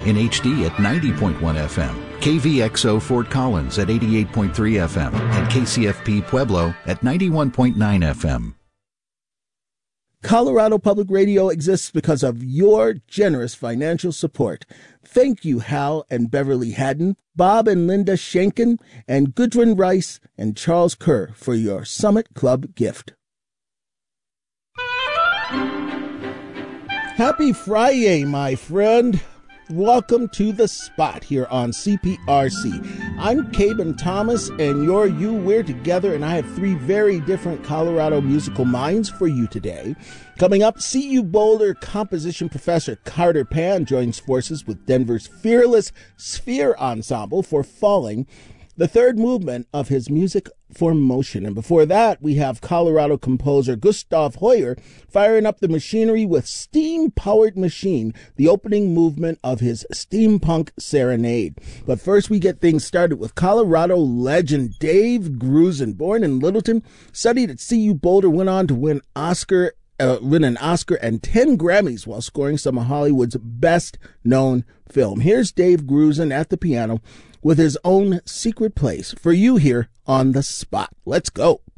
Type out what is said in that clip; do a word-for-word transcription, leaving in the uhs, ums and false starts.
in H D at ninety point one F M, K V X O Fort Collins at eighty-eight point three F M, and K C F P Pueblo at ninety-one point nine F M. Colorado Public Radio exists because of your generous financial support. Thank you, Hal and Beverly Haddon, Bob and Linda Schenken, and Gudrun Rice and Charles Kerr for your Summit Club gift. Happy Friday, my friend. Welcome to The Spot here on C P R C. I'm Caben Thomas, and you're you. We're together, and I have three very different Colorado musical minds for you today. Coming up, C U Boulder composition professor Carter Pan joins forces with Denver's fearless Sphere Ensemble for Falling, the third movement of his Music for Motion. And before that, we have Colorado composer Gustav Hoyer firing up the machinery with Steam-Powered Machine, the opening movement of his Steampunk Serenade. But first, we get things started with Colorado legend Dave Grusin. Born in Littleton, studied at C U Boulder, went on to win Oscar Uh, win an Oscar and ten Grammys while scoring some of Hollywood's best-known film. Here's Dave Grusin at the piano with his own secret place for you here on The Spot. Let's go.